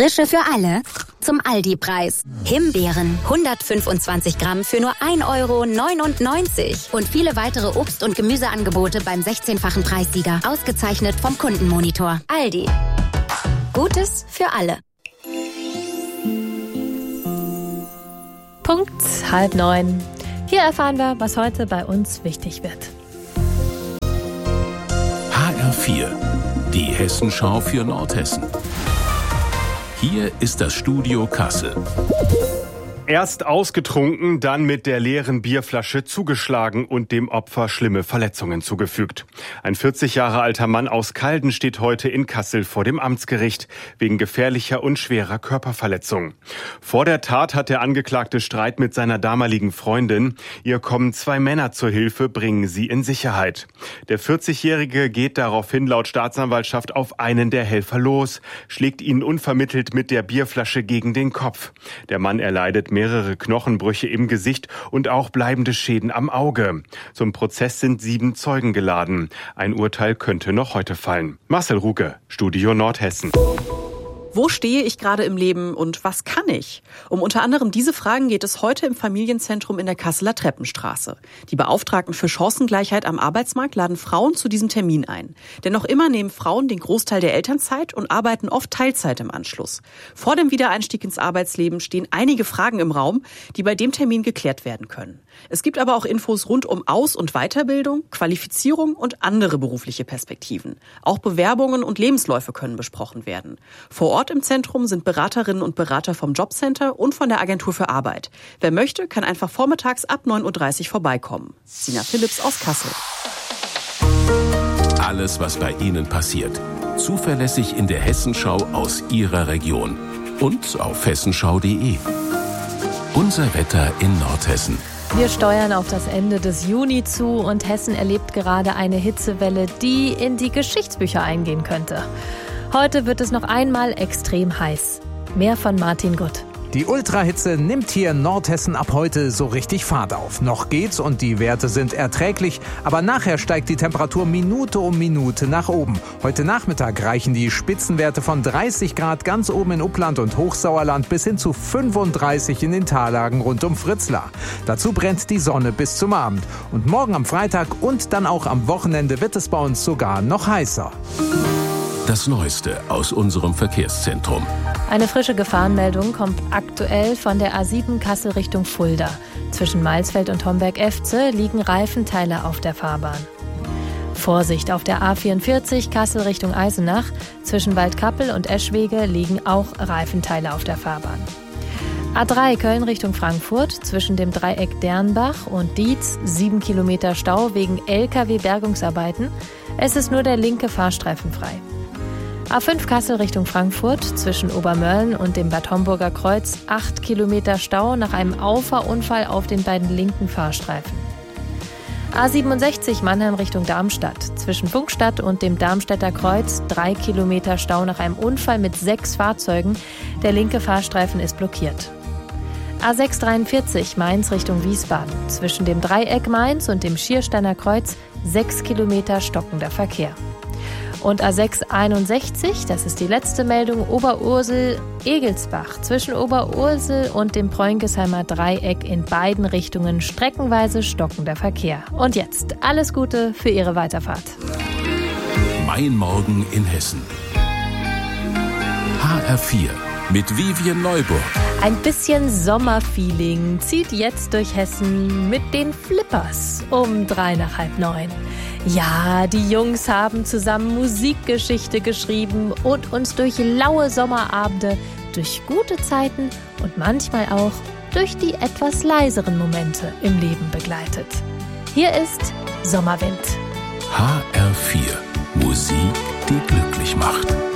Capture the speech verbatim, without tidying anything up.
Frische für alle zum Aldi-Preis. Himbeeren hundertfünfundzwanzig Gramm für nur ein Euro neunundneunzig. Und viele weitere Obst- und Gemüseangebote beim sechzehnfachen Preissieger. Ausgezeichnet vom Kundenmonitor. Aldi. Gutes für alle. Punkt halb neun. Hier erfahren wir, was heute bei uns wichtig wird. H R vier, die Hessenschau für Nordhessen. Hier ist das Studio Kassel. Erst ausgetrunken, dann mit der leeren Bierflasche zugeschlagen und dem Opfer schlimme Verletzungen zugefügt. Ein vierzig Jahre alter Mann aus Calden steht heute in Kassel vor dem Amtsgericht wegen gefährlicher und schwerer Körperverletzung. Vor der Tat hat der Angeklagte Streit mit seiner damaligen Freundin. Ihr kommen zwei Männer zur Hilfe, bringen sie in Sicherheit. Der vierzigjährige geht daraufhin laut Staatsanwaltschaft auf einen der Helfer los, schlägt ihn unvermittelt mit der Bierflasche gegen den Kopf. Der Mann erleidet mehrere Knochenbrüche im Gesicht und auch bleibende Schäden am Auge. Zum Prozess sind sieben Zeugen geladen. Ein Urteil könnte noch heute fallen. Marcel Ruge, Studio Nordhessen. Wo stehe ich gerade im Leben und was kann ich? Um unter anderem diese Fragen geht es heute im Familienzentrum in der Kasseler Treppenstraße. Die Beauftragten für Chancengleichheit am Arbeitsmarkt laden Frauen zu diesem Termin ein. Denn noch immer nehmen Frauen den Großteil der Elternzeit und arbeiten oft Teilzeit im Anschluss. Vor dem Wiedereinstieg ins Arbeitsleben stehen einige Fragen im Raum, die bei dem Termin geklärt werden können. Es gibt aber auch Infos rund um Aus- und Weiterbildung, Qualifizierung und andere berufliche Perspektiven. Auch Bewerbungen und Lebensläufe können besprochen werden. Vor Ort im Zentrum sind Beraterinnen und Berater vom Jobcenter und von der Agentur für Arbeit. Wer möchte, kann einfach vormittags ab neun Uhr dreißig vorbeikommen. Sina Philipps aus Kassel. Alles, was bei Ihnen passiert. Zuverlässig in der Hessenschau aus Ihrer Region. Und auf hessenschau punkt de. Unser Wetter in Nordhessen. Wir steuern auf das Ende des Juni zu und Hessen erlebt gerade eine Hitzewelle, die in die Geschichtsbücher eingehen könnte. Heute wird es noch einmal extrem heiß. Mehr von Martin Gutt. Die Ultrahitze nimmt hier in Nordhessen ab heute so richtig Fahrt auf. Noch geht's und die Werte sind erträglich, aber nachher steigt die Temperatur Minute um Minute nach oben. Heute Nachmittag reichen die Spitzenwerte von dreißig Grad ganz oben in Uppland und Hochsauerland bis hin zu fünfunddreißig in den Tallagen rund um Fritzlar. Dazu brennt die Sonne bis zum Abend. Und morgen am Freitag und dann auch am Wochenende wird es bei uns sogar noch heißer. Das Neueste aus unserem Verkehrszentrum. Eine frische Gefahrenmeldung kommt aktuell von der A sieben Kassel Richtung Fulda. Zwischen Mailsfeld und Homberg-Efze liegen Reifenteile auf der Fahrbahn. Vorsicht auf der A vierundvierzig Kassel Richtung Eisenach. Zwischen Waldkappel und Eschwege liegen auch Reifenteile auf der Fahrbahn. A drei Köln Richtung Frankfurt, zwischen dem Dreieck Dernbach und Dietz, sieben Kilometer Stau wegen L K W-Bergungsarbeiten. Es ist nur der linke Fahrstreifen frei. A fünf Kassel Richtung Frankfurt, zwischen Obermörlen und dem Bad Homburger Kreuz, acht Kilometer Stau nach einem Auffahrunfall auf den beiden linken Fahrstreifen. A siebenundsechzig Mannheim Richtung Darmstadt, zwischen Funkstadt und dem Darmstädter Kreuz, drei Kilometer Stau nach einem Unfall mit sechs Fahrzeugen. Der linke Fahrstreifen ist blockiert. A sechs dreiundvierzig Mainz Richtung Wiesbaden, zwischen dem Dreieck Mainz und dem Schiersteiner Kreuz, sechs Kilometer stockender Verkehr. Und A sechs einundsechzig, das ist die letzte Meldung, Oberursel-Egelsbach. Zwischen Oberursel und dem Preunkesheimer Dreieck in beiden Richtungen streckenweise stockender Verkehr. Und jetzt alles Gute für Ihre Weiterfahrt. Mein Morgen in Hessen. H R vier mit Vivian Neuburg. Ein bisschen Sommerfeeling zieht jetzt durch Hessen mit den Flippers um drei nach halb neun. Ja, die Jungs haben zusammen Musikgeschichte geschrieben und uns durch laue Sommerabende, durch gute Zeiten und manchmal auch durch die etwas leiseren Momente im Leben begleitet. Hier ist Sommerwind. H R vier. Musik, die glücklich macht.